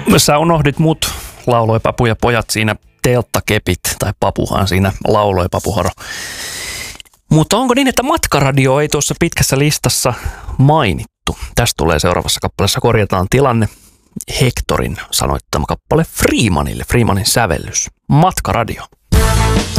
Sä unohdit mut, lauloi Papu ja pojat siinä, telttakepit, tai Papuhan siinä lauloi Papuharo. Mutta onko niin, että Matkaradio ei tuossa pitkässä listassa mainittu? Tästä tulee seuraavassa kappaleessa, korjataan tilanne. Hectorin sanoittama kappale Freemanille, Freemanin sävellys. Matkaradio.